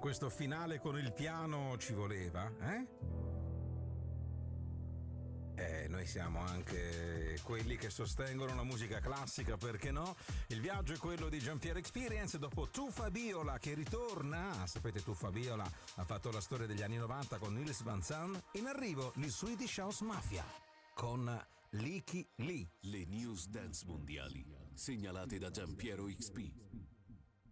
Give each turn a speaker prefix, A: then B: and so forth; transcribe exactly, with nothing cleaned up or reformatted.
A: questo finale con il piano ci voleva, eh? Eh, noi siamo anche quelli che sostengono la musica classica, perché no? Il viaggio è quello di Giampiero Experience. Dopo Tuffa Biola che ritorna, sapete Tuffa Biola ha fatto la storia degli anni novanta con Nils Van Zandt, in arrivo gli Swedish House Mafia con Licky Lee.
B: Le news dance mondiali segnalate da Giampiero X P.